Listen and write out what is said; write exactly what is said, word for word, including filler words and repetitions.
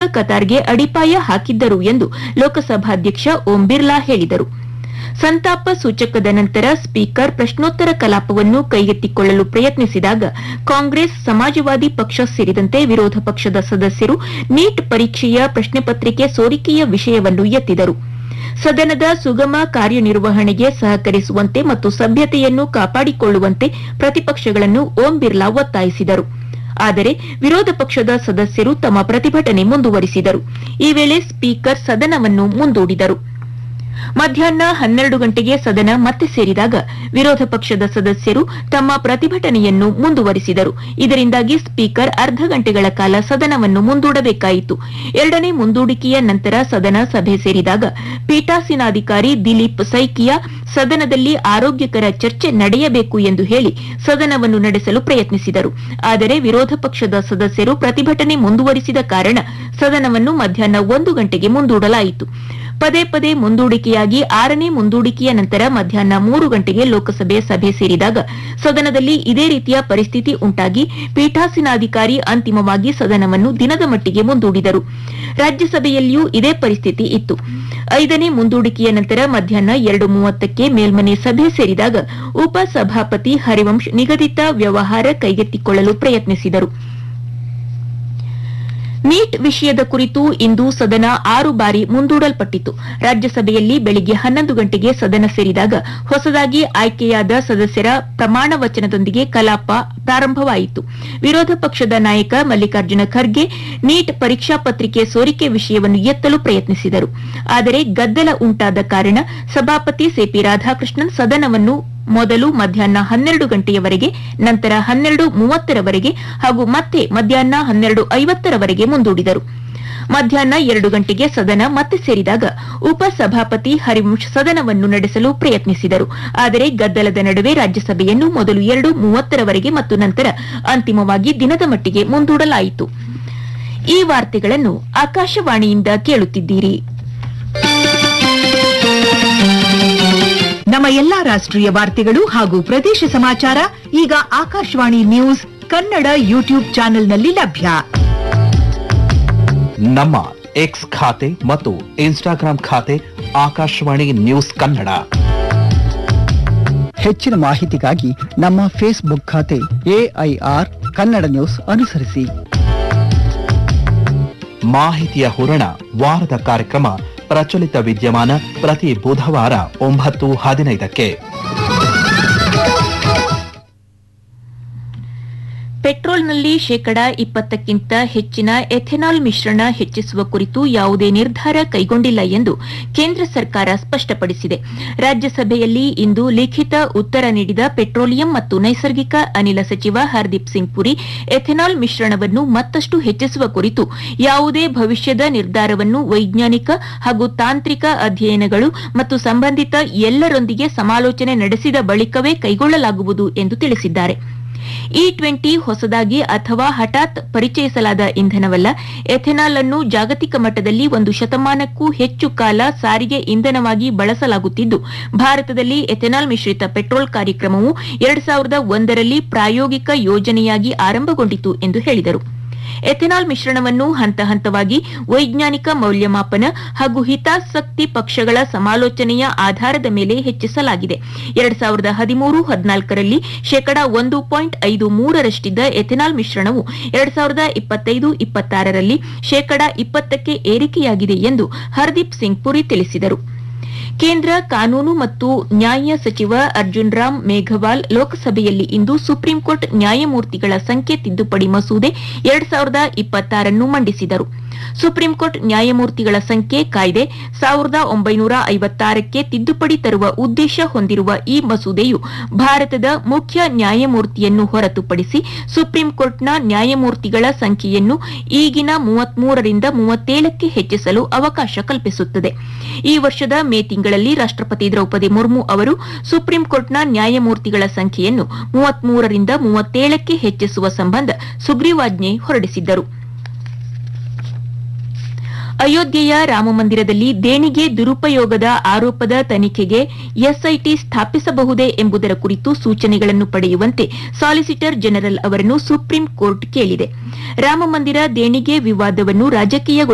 ಕತಾರ್ಗೆ ಅಡಿಪಾಯ ಹಾಕಿದ್ದರು ಎಂದು ಲೋಕಸಭಾಧ್ಯಕ್ಷ ಓಂ ಬಿರ್ಲಾ ಹೇಳಿದರು. ಸಂತಾಪ ಸೂಚಕದ ನಂತರ ಸ್ಪೀಕರ್ ಪ್ರಶ್ನೋತ್ತರ ಕಲಾಪವನ್ನು ಕೈಗೆತ್ತಿಕೊಳ್ಳಲು ಪ್ರಯತ್ನಿಸಿದಾಗ ಕಾಂಗ್ರೆಸ್, ಸಮಾಜವಾದಿ ಪಕ್ಷ ಸೇರಿದಂತೆ ವಿರೋಧ ಪಕ್ಷದ ಸದಸ್ಯರು ನೀಟ್ ಪರೀಕ್ಷೆಯ ಪ್ರಶ್ನೆ ಪತ್ರಿಕೆ ಸೋರಿಕೆಯ ವಿಷಯವನ್ನು ಎತ್ತಿದರು. ಸದನದ ಸುಗಮ ಕಾರ್ಯನಿರ್ವಹಣೆಗೆ ಸಹಕರಿಸುವಂತೆ ಮತ್ತು ಸಭ್ಯತೆಯನ್ನು ಕಾಪಾಡಿಕೊಳ್ಳುವಂತೆ ಪ್ರತಿಪಕ್ಷಗಳನ್ನು ಓಂ ಬಿರ್ಲಾ ಒತ್ತಾಯಿಸಿದರು. ಆದರೆ ವಿರೋಧ ಪಕ್ಷದ ಸದಸ್ಯರು ತಮ್ಮ ಪ್ರತಿಭಟನೆ ಮುಂದುವರಿಸಿದರು. ಈ ವೇಳೆ ಸ್ಪೀಕರ್ ಸದನವನ್ನು ಮುಂದೂಡಿದರು. ಮಧ್ಯಾಹ್ನ ಹನ್ನೆರಡು ಗಂಟೆಗೆ ಸದನ ಮತ್ತೆ ಸೇರಿದಾಗ ವಿರೋಧ ಪಕ್ಷದ ಸದಸ್ಯರು ತಮ್ಮ ಪ್ರತಿಭಟನೆಯನ್ನು ಮುಂದುವರಿಸಿದರು. ಇದರಿಂದಾಗಿ ಸ್ಪೀಕರ್ ಅರ್ಧ ಗಂಟೆಗಳ ಕಾಲ ಸದನವನ್ನು ಮುಂದೂಡಬೇಕಾಯಿತು. ಎರಡನೇ ಮುಂದೂಡಿಕೆಯ ನಂತರ ಸದನ ಸಭೆ ಸೇರಿದಾಗ ಪೀಠಾಸೀನಾಧಿಕಾರಿ ದಿಲೀಪ್ ಸೈಕಿಯಾ ಸದನದಲ್ಲಿ ಆರೋಗ್ಯಕರ ಚರ್ಚೆ ನಡೆಯಬೇಕು ಎಂದು ಹೇಳಿ ಸದನವನ್ನು ನಡೆಸಲು ಪ್ರಯತ್ನಿಸಿದರು. ಆದರೆ ವಿರೋಧ ಪಕ್ಷದ ಸದಸ್ಯರು ಪ್ರತಿಭಟನೆ ಮುಂದುವರಿಸಿದ ಕಾರಣ ಸದನವನ್ನು ಮಧ್ಯಾಹ್ನ ಒಂದು ಗಂಟೆಗೆ ಮುಂದೂಡಲಾಯಿತು. ಪದೇ ಪದೇ ಮುಂದೂಡಿಕೆಯಾಗಿ ಆರನೇ ಮುಂದೂಡಿಕೆಯ ನಂತರ ಮಧ್ಯಾಹ್ನ ಮೂರು ಗಂಟೆಗೆ ಲೋಕಸಭೆ ಸಭೆ ಸೇರಿದಾಗ ಸದನದಲ್ಲಿ ಇದೇ ರೀತಿಯ ಪರಿಸ್ಥಿತಿ ಉಂಟಾಗಿ ಪೀಠಾಸೀನಾಧಿಕಾರಿ ಅಂತಿಮವಾಗಿ ಸದನವನ್ನು ದಿನದ ಮಟ್ಟಿಗೆ ಮುಂದೂಡಿದರು. ರಾಜ್ಯಸಭೆಯಲ್ಲಿಯೂ ಇದೇ ಪರಿಸ್ಥಿತಿ ಇತ್ತು. ಐದನೇ ಮುಂದೂಡಿಕೆಯ ನಂತರ ಮಧ್ಯಾಹ್ನ ಎರಡು ಮೂವತ್ತಕ್ಕೆ ಮೇಲ್ಮನೆ ಸಭೆ ಸೇರಿದಾಗ ಉಪಸಭಾಪತಿ ಹರಿವಂಶ್ ನಿಗದಿತ ವ್ಯವಹಾರ ಕೈಗೆತ್ತಿಕೊಳ್ಳಲು ಪ್ರಯತ್ನಿಸಿದರು. ನೀಟ್ ವಿಷಯದ ಕುರಿತು ಇಂದು ಸದನ ಆರು ಬಾರಿ ಮುಂದೂಡಲ್ಪಟ್ಟಿತು. ರಾಜ್ಯಸಭೆಯಲ್ಲಿ ಬೆಳಿಗ್ಗೆ ಹನ್ನೊಂದು ಗಂಟೆಗೆ ಸದನ ಸೇರಿದಾಗ ಹೊಸದಾಗಿ ಆಯ್ಕೆಯಾದ ಸದಸ್ಯರ ಪ್ರಮಾಣ ವಚನದೊಂದಿಗೆ ಕಲಾಪ ಪ್ರಾರಂಭವಾಯಿತು. ವಿರೋಧ ಪಕ್ಷದ ನಾಯಕ ಮಲ್ಲಿಕಾರ್ಜುನ ಖರ್ಗೆ ನೀಟ್ ಪರೀಕ್ಷಾ ಪತ್ರಿಕೆ ಸೋರಿಕೆ ವಿಷಯವನ್ನು ಎತ್ತಲು ಪ್ರಯತ್ನಿಸಿದರು. ಆದರೆ ಗದ್ದಲ ಉಂಟಾದ ಕಾರಣ ಸಭಾಪತಿ ಸಿಪಿ ರಾಧಾಕೃಷ್ಣನ್ ಸದನವನ್ನು ಮೊದಲು ಮಧ್ಯಾಹ್ನ ಹನ್ನೆರಡು ಗಂಟೆಯವರೆಗೆ, ನಂತರ ಹನ್ನೆರಡು ಮೂವತ್ತರವರೆಗೆ ಹಾಗೂ ಮತ್ತೆ ಮಧ್ಯಾಹ್ನ ಹನ್ನೆರಡು ಐವತ್ತರವರೆಗೆ ಮುಂದೂಡಿದರು. ಮಧ್ಯಾಹ್ನ ಎರಡು ಗಂಟೆಗೆ ಸದನ ಮತ್ತೆ ಸೇರಿದಾಗ ಉಪಸಭಾಪತಿ ಹರಿವಂಶ್ ಸದನವನ್ನು ನಡೆಸಲು ಪ್ರಯತ್ನಿಸಿದರು. ಆದರೆ ಗದ್ದಲದ ನಡುವೆ ರಾಜ್ಯಸಭೆಯನ್ನು ಮೊದಲು ಎರಡು ಮೂವತ್ತರವರೆಗೆ ಮತ್ತು ನಂತರ ಅಂತಿಮವಾಗಿ ದಿನದ ಮಟ್ಟಿಗೆ ಮುಂದೂಡಲಾಯಿತು. ಈ ವಾರ್ತೆಗಳನ್ನು ಆಕಾಶವಾಣಿಯಿಂದ ಕೇಳುತ್ತಿದ್ದೀರಿ. ನಮ್ಮ ಎಲ್ಲಾ ರಾಷ್ಟ್ರೀಯ ವಾರ್ತೆಗಳು ಹಾಗೂ ಪ್ರದೇಶ ಸಮಾಚಾರ ಈಗ ಆಕಾಶವಾಣಿ ನ್ಯೂಸ್ ಕನ್ನಡ ಯೂಟ್ಯೂಬ್ ಚಾನೆಲ್ನಲ್ಲಿ ಲಭ್ಯ. ನಮ್ಮ ಎಕ್ಸ್ ಖಾತೆ ಮತ್ತು ಇನ್ಸ್ಟಾಗ್ರಾಂ ಖಾತೆ ಆಕಾಶವಾಣಿ ನ್ಯೂಸ್ ಕನ್ನಡ. ಹೆಚ್ಚಿನ ಮಾಹಿತಿಗಾಗಿ ನಮ್ಮ ಫೇಸ್ಬುಕ್ ಖಾತೆ ಎಐಆರ್ ಕನ್ನಡ ನ್ಯೂಸ್ ಅನುಸರಿಸಿ. ಮಾಹಿತಿಯ ಹೂರಣ ವಾರದ ಕಾರ್ಯಕ್ರಮ ಪ್ರಚಲಿತ ವಿದ್ಯಮಾನ ಪ್ರತಿ ಬುಧವಾರ ಒಂಬತ್ತು ಹದಿನೈದಕ್ಕೆ. ಪೆಟ್ರೋಲ್ನಲ್ಲಿ ಶೇಕಡಾ ಇಪ್ಪತ್ತಕ್ಕಿಂತ ಹೆಚ್ಚಿನ ಎಥೆನಾಲ್ ಮಿಶ್ರಣ ಹೆಚ್ಚಿಸುವ ಕುರಿತು ಯಾವುದೇ ನಿರ್ಧಾರ ಕೈಗೊಂಡಿಲ್ಲ ಎಂದು ಕೇಂದ್ರ ಸರ್ಕಾರ ಸ್ಪಷ್ಟಪಡಿಸಿದೆ. ರಾಜ್ಯಸಭೆಯಲ್ಲಿ ಇಂದು ಲಿಖಿತ ಉತ್ತರ ನೀಡಿದ ಪೆಟ್ರೋಲಿಯಂ ಮತ್ತು ನೈಸರ್ಗಿಕ ಅನಿಲ ಸಚಿವ ಹರ್ದೀಪ್ ಸಿಂಗ್ ಪುರಿ, ಎಥೆನಾಲ್ ಮಿಶ್ರಣವನ್ನು ಮತ್ತಷ್ಟು ಹೆಚ್ಚಿಸುವ ಕುರಿತು ಯಾವುದೇ ಭವಿಷ್ಯದ ನಿರ್ಧಾರವನ್ನು ವೈಜ್ಞಾನಿಕ ಹಾಗೂ ತಾಂತ್ರಿಕ ಅಧ್ಯಯನಗಳು ಮತ್ತು ಸಂಬಂಧಿತ ಎಲ್ಲರೊಂದಿಗೆ ಸಮಾಲೋಚನೆ ನಡೆಸಿದ ಬಳಿಕವೇ ಕೈಗೊಳ್ಳಲಾಗುವುದು ಎಂದು ತಿಳಿಸಿದ್ದಾರೆ. ಇ ಟ್ವೆಂಟಿ ಹೊಸದಾಗಿ ಅಥವಾ ಹಠಾತ್ ಪರಿಚಯಿಸಲಾದ ಇಂಧನವಲ್ಲ. ಎಥೆನಾಲ್ ಅನ್ನು ಜಾಗತಿಕ ಮಟ್ಟದಲ್ಲಿ ಒಂದು ಶತಮಾನಕ್ಕೂ ಹೆಚ್ಚು ಕಾಲ ಸಾರಿಗೆ ಇಂಧನವಾಗಿ ಬಳಸಲಾಗುತ್ತಿದ್ದು, ಭಾರತದಲ್ಲಿ ಎಥೆನಾಲ್ ಮಿಶ್ರಿತ ಪೆಟ್ರೋಲ್ ಕಾರ್ಯಕ್ರಮವು ಎರಡು ಸಾವಿರದ ಒಂದರಲ್ಲಿ ಪ್ರಾಯೋಗಿಕ ಯೋಜನೆಯಾಗಿ ಆರಂಭಗೊಂಡಿತು ಎಂದು ಹೇಳಿದರು. ಎಥೆನಾಲ್ ಮಿಶ್ರಣವನ್ನು ಹಂತ ಹಂತವಾಗಿ ವೈಜ್ಞಾನಿಕ ಮೌಲ್ಯಮಾಪನ ಹಾಗೂ ಹಿತಾಸಕ್ತಿ ಪಕ್ಷಗಳ ಸಮಾಲೋಚನೆಯ ಆಧಾರದ ಮೇಲೆ ಹೆಚ್ಚಿಸಲಾಗಿದೆ. ಎರಡು ಸಾವಿರದ ಹದಿಮೂರು ಹದಿನಾಲ್ಕರಲ್ಲಿ ಶೇಕಡಾ ಒಂದು ಪಾಯಿಂಟ್ ಐದು ಮೂರರಷ್ಟಿದ್ದ ಎಥೆನಾಲ್ ಮಿಶ್ರಣವು ಎರಡು ಸಾವಿರದ ಇಪ್ಪತ್ತೈದು ಇಪ್ಪತ್ತಾರರಲ್ಲಿ ಶೇಕಡಾ ಇಪ್ಪತ್ತಕ್ಕೆ ಏರಿಕೆಯಾಗಿದೆ ಎಂದು ಹರ್ದೀಪ್ ಸಿಂಗ್ ಪುರಿ ತಿಳಿಸಿದರು. ಕೇಂದ್ರ ಕಾನೂನು ಮತ್ತು ನ್ಯಾಯ ಸಚಿವ ಅರ್ಜುನ್ ರಾಮ್ ಮೇಘವಾಲ್ ಲೋಕಸಭೆಯಲ್ಲಿ ಇಂದು ಸುಪ್ರೀಂಕೋರ್ಟ್ ನ್ಯಾಯಮೂರ್ತಿಗಳ ಸಂಖ್ಯೆ ತಿದ್ದುಪಡಿ ಮಸೂದೆ ಎರಡು ಸಾವಿರದ ಇಪ್ಪತ್ತಾರನ್ನು ಮಂಡಿಸಿದರು. ಸುಪ್ರೀಂಕೋರ್ಟ್ ನ್ಯಾಯಮೂರ್ತಿಗಳ ಸಂಖ್ಯೆ ಕಾಯ್ದೆ ಸಾವಿರದ ಒಂಬೈನೂರ ಐವತ್ತಾರಕ್ಕೆ ತಿದ್ದುಪಡಿ ತರುವ ಉದ್ದೇಶ ಹೊಂದಿರುವ ಈ ಮಸೂದೆಯು ಭಾರತದ ಮುಖ್ಯ ನ್ಯಾಯಮೂರ್ತಿಯನ್ನು ಹೊರತುಪಡಿಸಿ ಸುಪ್ರೀಂಕೋರ್ಟ್ನ ನ್ಯಾಯಮೂರ್ತಿಗಳ ಸಂಖ್ಯೆಯನ್ನು ಈಗಿನ ಮೂವತ್ಮೂರರಿಂದ ಮೂವತ್ತೇಳಕ್ಕೆ ಹೆಚ್ಚಿಸಲು ಅವಕಾಶ ಕಲ್ಪಿಸುತ್ತದೆ. ಈ ವರ್ಷದ ಮೇ ತಿಂಗಳಲ್ಲಿ ರಾಷ್ಟ್ರಪತಿ ದ್ರೌಪದಿ ಮುರ್ಮು ಅವರು ಸುಪ್ರೀಂಕೋರ್ಟ್ನ ನ್ಯಾಯಮೂರ್ತಿಗಳ ಸಂಖ್ಯೆಯನ್ನು ಮೂವತ್ಮೂರರಿಂದ ಮೂವತ್ತೇಳಕ್ಕೆ ಹೆಚ್ಚಿಸುವ ಸಂಬಂಧ ಸುಗ್ರೀವಾಜ್ಞೆ ಹೊರಡಿಸಿದ್ದರು. ಅಯೋಧ್ಯೆಯ ರಾಮಮಂದಿರದಲ್ಲಿ ದೇಣಿಗೆ ದುರುಪಯೋಗದ ಆರೋಪದ ತನಿಖೆಗೆ ಎಸ್ಐಟಿ ಸ್ಥಾಪಿಸಬಹುದೇ ಎಂಬುದರ ಕುರಿತು ಸೂಚನೆಗಳನ್ನು ಪಡೆಯುವಂತೆ ಸಾಲಿಸಿಟರ್ ಜನರಲ್ ಅವರನ್ನು ಸುಪ್ರೀಂ ಕೋರ್ಟ್ ಕೇಳಿದೆ. ರಾಮಮಂದಿರ ದೇಣಿಗೆ ವಿವಾದವನ್ನು ರಾಜಕೀಯ